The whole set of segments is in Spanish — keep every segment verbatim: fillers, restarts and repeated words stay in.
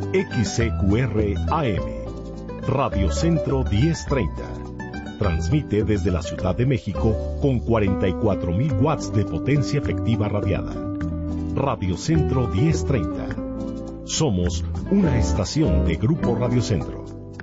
X C Q R A M, Radio Centro diez treinta. Transmite desde la Ciudad de México con cuarenta y cuatro mil watts de potencia efectiva radiada. Radio Centro diez treinta. Somos una estación de Grupo Radio Centro.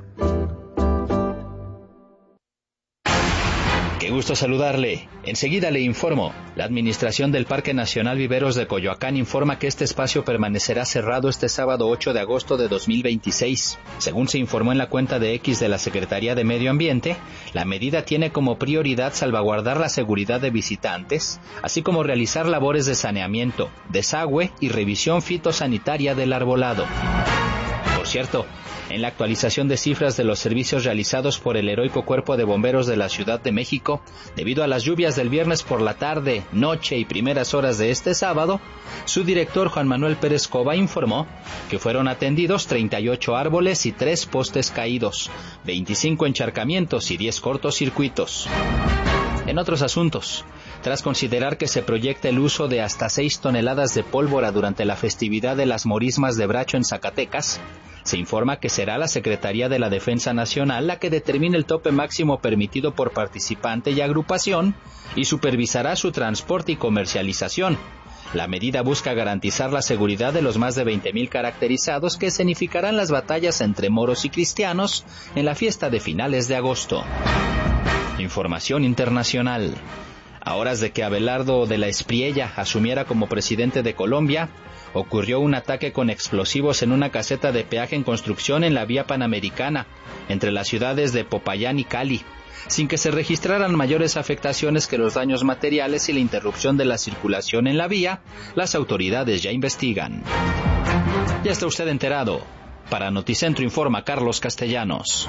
Qué gusto saludarle. Enseguida le informo. La Administración del Parque Nacional Viveros de Coyoacán informa que este espacio permanecerá cerrado este sábado ocho de agosto de dos mil veintiséis. Según se informó en la cuenta de X de la Secretaría de Medio Ambiente, la medida tiene como prioridad salvaguardar la seguridad de visitantes, así como realizar labores de saneamiento, desagüe y revisión fitosanitaria del arbolado. Por cierto, en la actualización de cifras de los servicios realizados por el heroico Cuerpo de Bomberos de la Ciudad de México, debido a las lluvias del viernes por la tarde, noche y primeras horas de este sábado, su director Juan Manuel Pérez Cova informó que fueron atendidos treinta y ocho árboles y tres postes caídos, veinticinco encharcamientos y diez cortocircuitos. En otros asuntos, tras considerar que se proyecta el uso de hasta seis toneladas de pólvora durante la festividad de las Morismas de Bracho en Zacatecas, se informa que será la Secretaría de la Defensa Nacional la que determine el tope máximo permitido por participante y agrupación y supervisará su transporte y comercialización. La medida busca garantizar la seguridad de los más de veinte mil caracterizados que escenificarán las batallas entre moros y cristianos en la fiesta de finales de agosto. Información internacional. A horas de que Abelardo de la Espriella asumiera como presidente de Colombia, ocurrió un ataque con explosivos en una caseta de peaje en construcción en la vía Panamericana, entre las ciudades de Popayán y Cali, sin que se registraran mayores afectaciones que los daños materiales y la interrupción de la circulación en la vía. Las autoridades ya investigan. Ya está usted enterado. Para Noticentro informa Carlos Castellanos.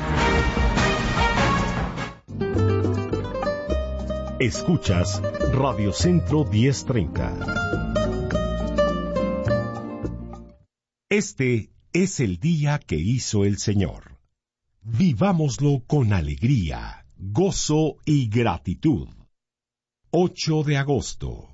Escuchas Radio Centro diez treinta. Este es el día que hizo el Señor. Vivámoslo con alegría, gozo y gratitud. ocho de agosto.